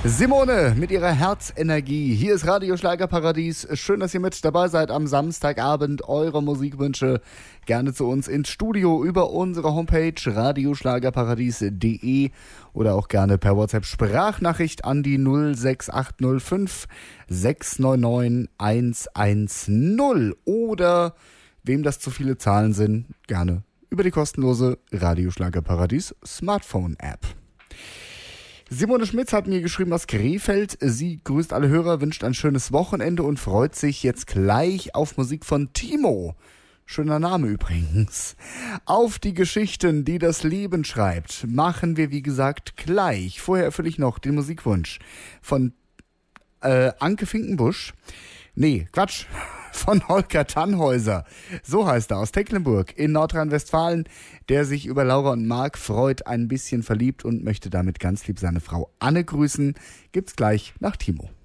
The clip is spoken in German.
Simone mit ihrer Herzenergie. Hier ist Radio Schlagerparadies. Schön, dass ihr mit dabei seid am Samstagabend. Eure Musikwünsche gerne zu uns ins Studio über unsere Homepage radioschlagerparadies.de oder auch gerne per WhatsApp-Sprachnachricht an die 06805 699 110 oder, wem das zu viele Zahlen sind, gerne über die kostenlose Radio Schlagerparadies Smartphone-App. Simone Schmitz hat mir geschrieben aus Krefeld. Sie grüßt alle Hörer, wünscht ein schönes Wochenende und freut sich jetzt gleich auf Musik von Timo. Schöner Name übrigens. Auf die Geschichten, die das Leben schreibt, machen wir wie gesagt gleich. Vorher erfülle ich noch den Musikwunsch von Anke Finkenbusch. Nee, Quatsch. Von Holger Tannhäuser. So heißt er, aus Tecklenburg in Nordrhein-Westfalen, der sich über Laura und Marc freut, ein bisschen verliebt und möchte damit ganz lieb seine Frau Anne grüßen. Gibt's gleich nach Timo.